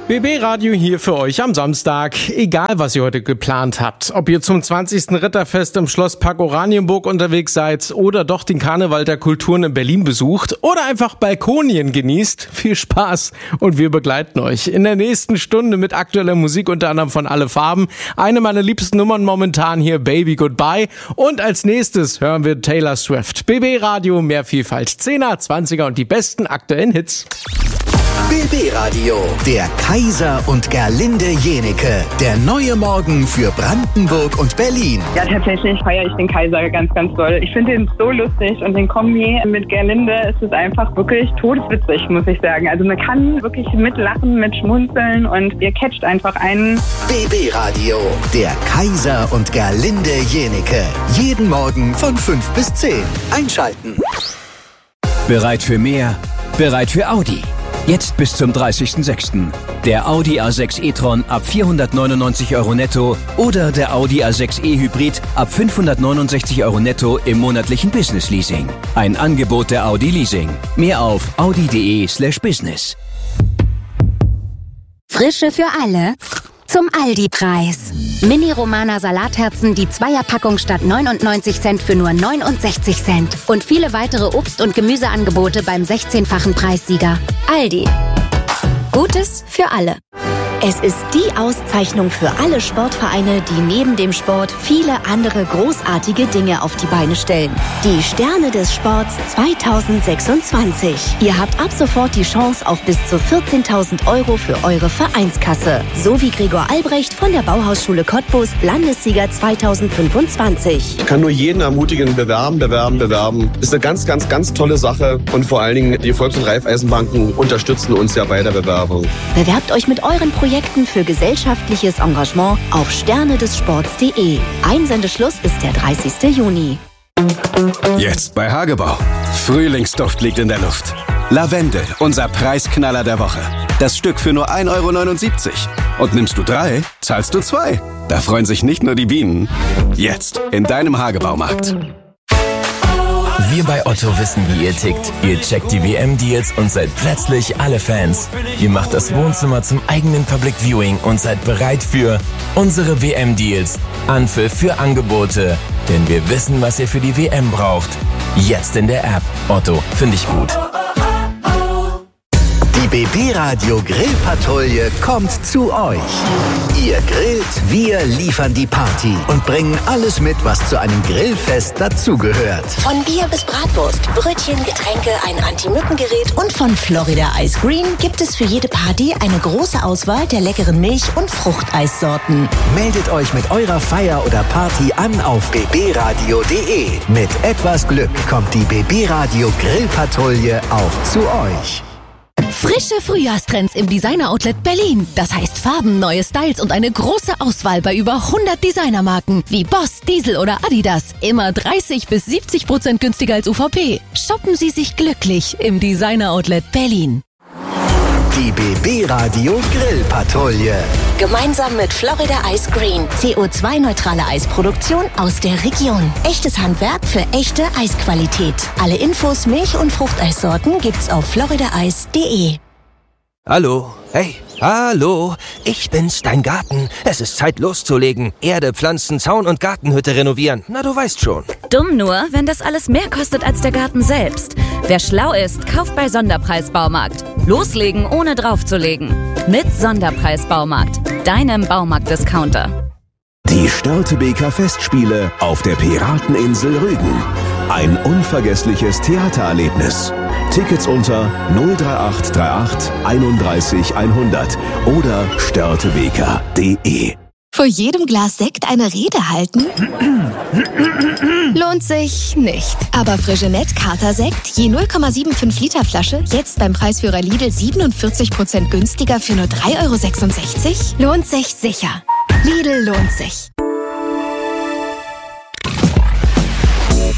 BB Radio hier für euch am Samstag. Egal, was ihr heute geplant habt. Ob ihr zum 20. Ritterfest im Schlosspark Oranienburg unterwegs seid oder doch den Karneval der Kulturen in Berlin besucht oder einfach Balkonien genießt. Viel Spaß und wir begleiten euch in der nächsten Stunde mit aktueller Musik, unter anderem von Alle Farben. Eine meiner liebsten Nummern momentan hier, Baby Goodbye. Und als nächstes hören wir Taylor Swift. BB Radio, mehr Vielfalt. 10er, 20er und die besten aktuellen Hits. BB Radio, der Kaiser und Gerlinde Jenike, der neue Morgen für Brandenburg und Berlin. Ja, tatsächlich feiere ich den Kaiser ganz, ganz doll. Ich finde ihn so lustig und den Kombi mit Gerlinde ist es einfach wirklich todeswitzig, muss ich sagen. Also man kann wirklich mitlachen, mit schmunzeln und ihr catcht einfach einen. BB Radio, der Kaiser und Gerlinde Jenike. Jeden Morgen von 5 bis 10. Einschalten. Bereit für mehr? Bereit für Audi? Jetzt bis zum 30.06. Der Audi A6 e-tron ab 499 € netto oder der Audi A6 e-Hybrid ab 569 € netto im monatlichen Business-Leasing. Ein Angebot der Audi Leasing. Mehr auf audi.de/business. Frische für alle zum Aldi-Preis. Mini-Romana Salatherzen, die Zweierpackung statt 99 Cent für nur 69 Cent. Und viele weitere Obst- und Gemüseangebote beim 16-fachen Preissieger. Aldi. Gutes für alle. Es ist die Auszeichnung für alle Sportvereine, die neben dem Sport viele andere großartige Dinge auf die Beine stellen. Die Sterne des Sports 2026. Ihr habt ab sofort die Chance auf bis zu 14.000 € für eure Vereinskasse. So wie Gregor Albrecht von der Bauhausschule Cottbus, Landessieger 2025. Ich kann nur jeden ermutigen, bewerben. Ist eine ganz, ganz, ganz tolle Sache. Und vor allen Dingen, die Volks- und Raiffeisenbanken unterstützen uns ja bei der Bewerbung. Bewerbt euch mit euren Projekten für gesellschaftliches Engagement auf sternedesports.de. Einsendeschluss ist der 30. Juni. Jetzt bei Hagebau. Frühlingsduft liegt in der Luft. Lavendel, unser Preisknaller der Woche. Das Stück für nur 1,79 €. Und nimmst du 3, zahlst du 2. Da freuen sich nicht nur die Bienen. Jetzt in deinem Hagebaumarkt. Wir bei Otto wissen, wie ihr tickt. Ihr checkt die WM-Deals und seid plötzlich alle Fans. Ihr macht das Wohnzimmer zum eigenen Public Viewing und seid bereit für unsere WM-Deals. Anpfiff für Angebote. Denn wir wissen, was ihr für die WM braucht. Jetzt in der App. Otto, finde ich gut. Die BB Radio Grillpatrouille kommt zu euch. Ihr grillt, wir liefern die Party und bringen alles mit, was zu einem Grillfest dazugehört. Von Bier bis Bratwurst, Brötchen, Getränke, ein Anti-Mücken-Gerät und von Florida Ice Green gibt es für jede Party eine große Auswahl der leckeren Milch- und Fruchteissorten. Meldet euch mit eurer Feier oder Party an auf bbradio.de. Mit etwas Glück kommt die BB Radio Grillpatrouille auch zu euch. Frische Frühjahrstrends im Designer-Outlet Berlin. Das heißt Farben, neue Styles und eine große Auswahl bei über 100 Designermarken wie Boss, Diesel oder Adidas. Immer 30-70% günstiger als UVP. Shoppen Sie sich glücklich im Designer-Outlet Berlin. Die BB Radio Grillpatrouille. Gemeinsam mit Florida Ice Green. CO2-neutrale Eisproduktion aus der Region. Echtes Handwerk für echte Eisqualität. Alle Infos, Milch- und Fruchteissorten gibt's auf floridaeis.de. Hallo, hey, hallo, ich bin's, dein Garten. Es ist Zeit loszulegen. Erde, Pflanzen, Zaun und Gartenhütte renovieren. Na, du weißt schon. Dumm nur, wenn das alles mehr kostet als der Garten selbst. Wer schlau ist, kauft bei Sonderpreis-Baumarkt. Loslegen, ohne draufzulegen. Mit Sonderpreis-Baumarkt, deinem Baumarkt-Discounter. Die Störtebeker Festspiele auf der Pirateninsel Rügen. Ein unvergessliches Theatererlebnis. Tickets unter 03838 31 100 oder störtebeker.de. Vor jedem Glas Sekt eine Rede halten? Lohnt sich nicht. Aber Frigenet Kater-Sekt, je 0,75 Liter Flasche, jetzt beim Preisführer Lidl 47% günstiger für nur 3,66 €? Lohnt sich sicher. Lidl lohnt sich.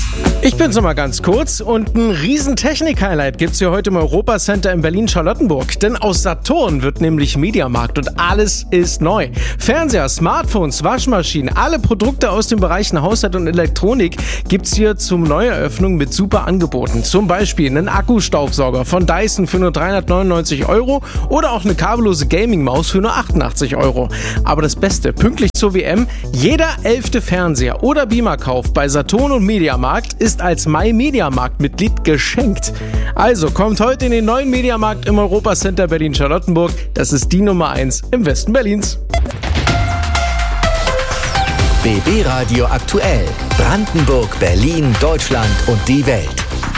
Ich bin's nochmal ganz kurz und ein riesen Technik-Highlight gibt's hier heute im Europa-Center in Berlin-Charlottenburg. Denn aus Saturn wird nämlich Mediamarkt und alles ist neu. Fernseher, Smartphones, Waschmaschinen, alle Produkte aus den Bereichen Haushalt und Elektronik gibt's hier zum Neueröffnung mit super Angeboten. Zum Beispiel einen Akkustaubsauger von Dyson für nur 399 € oder auch eine kabellose Gaming-Maus für nur 88 €. Aber das Beste, pünktlich zur WM, jeder 11. Fernseher oder Beamer-Kauf bei Saturn und Mediamarkt ist als MyMediamarkt-Mitglied geschenkt. Also kommt heute in den neuen Mediamarkt im Europa-Center Berlin-Charlottenburg. Das ist die Nummer 1 im Westen Berlins. BB Radio aktuell. Brandenburg, Berlin, Deutschland und die Welt.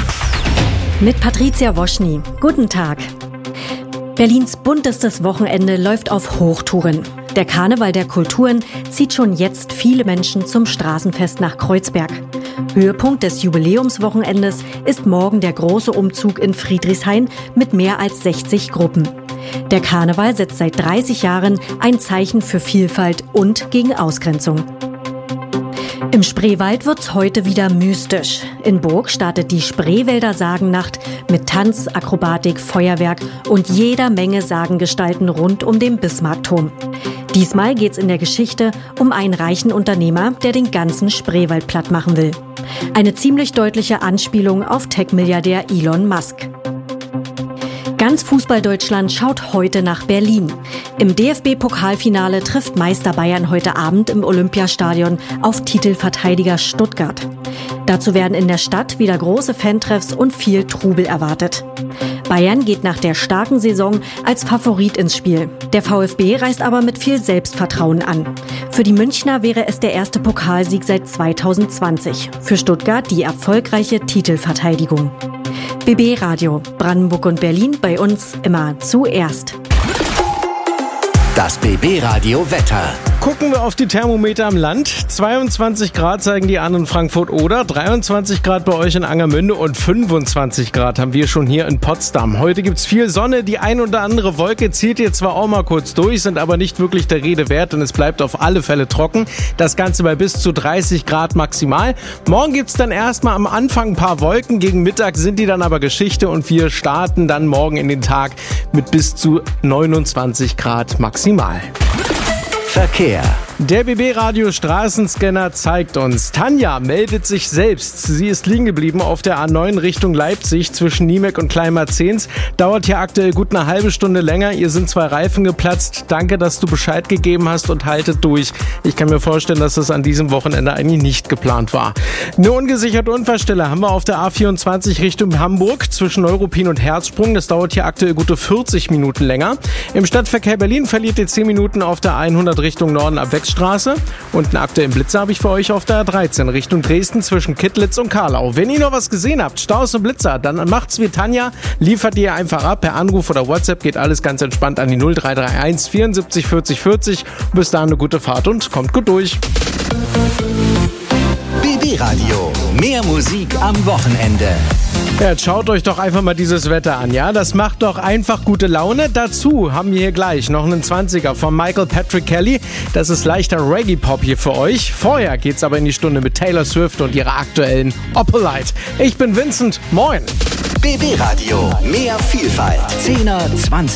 Mit Patricia Woschny. Guten Tag. Berlins buntestes Wochenende läuft auf Hochtouren. Der Karneval der Kulturen zieht schon jetzt viele Menschen zum Straßenfest nach Kreuzberg. Höhepunkt des Jubiläumswochenendes ist morgen der große Umzug in Friedrichshain mit mehr als 60 Gruppen. Der Karneval setzt seit 30 Jahren ein Zeichen für Vielfalt und gegen Ausgrenzung. Im Spreewald wird's heute wieder mystisch. In Burg startet die Spreewälder Sagennacht mit Tanz, Akrobatik, Feuerwerk und jeder Menge Sagengestalten rund um den Bismarckturm. Diesmal geht's in der Geschichte um einen reichen Unternehmer, der den ganzen Spreewald platt machen will. Eine ziemlich deutliche Anspielung auf Tech-Milliardär Elon Musk. Ganz Fußball-Deutschland schaut heute nach Berlin. Im DFB-Pokalfinale trifft Meister Bayern heute Abend im Olympiastadion auf Titelverteidiger Stuttgart. Dazu werden in der Stadt wieder große Fantreffs und viel Trubel erwartet. Bayern geht nach der starken Saison als Favorit ins Spiel. Der VfB reist aber mit viel Selbstvertrauen an. Für die Münchner wäre es der erste Pokalsieg seit 2020. Für Stuttgart die erfolgreiche Titelverteidigung. BB Radio, Brandenburg und Berlin, bei uns immer zuerst. Das BB Radio Wetter. Gucken wir auf die Thermometer am Land. 22 Grad zeigen die an in Frankfurt-Oder, 23 Grad bei euch in Angermünde und 25 Grad haben wir schon hier in Potsdam. Heute gibt's viel Sonne, die ein oder andere Wolke zieht hier zwar auch mal kurz durch, sind aber nicht wirklich der Rede wert und es bleibt auf alle Fälle trocken. Das Ganze bei bis zu 30 Grad maximal. Morgen gibt's dann erstmal am Anfang ein paar Wolken, gegen Mittag sind die dann aber Geschichte und wir starten dann morgen in den Tag mit bis zu 29 Grad maximal. Verkehr. Der BB-Radio Straßenscanner zeigt uns, Tanja meldet sich selbst. Sie ist liegen geblieben auf der A9 Richtung Leipzig zwischen Niemek und Kleinmarzens. Dauert hier aktuell gut eine halbe Stunde länger. Ihr sind 2 Reifen geplatzt. Danke, dass du Bescheid gegeben hast und haltet durch. Ich kann mir vorstellen, dass das an diesem Wochenende eigentlich nicht geplant war. Eine ungesicherte Unfallstelle haben wir auf der A24 Richtung Hamburg zwischen Neuruppin und Herzsprung. Das dauert hier aktuell gute 40 Minuten länger. Im Stadtverkehr Berlin verliert ihr 10 Minuten auf der 100 Richtung Norden ab Straße. Und einen aktuellen Blitzer habe ich für euch auf der A13 Richtung Dresden zwischen Kittlitz und Karlau. Wenn ihr noch was gesehen habt, Staus und Blitzer, dann macht's wie Tanja, liefert ihr einfach ab per Anruf oder WhatsApp, geht alles ganz entspannt an die 0331 74 40 40. Bis dahin eine gute Fahrt und kommt gut durch. BB Radio, mehr Musik am Wochenende. Ja, jetzt schaut euch doch einfach mal dieses Wetter an, ja? Das macht doch einfach gute Laune. Dazu haben wir hier gleich noch einen 20er von Michael Patrick Kelly. Das ist leichter Reggae-Pop hier für euch. Vorher geht's aber in die Stunde mit Taylor Swift und ihrer aktuellen Opalite. Ich bin Vincent, moin! BB Radio, mehr Vielfalt. 10er, 20er.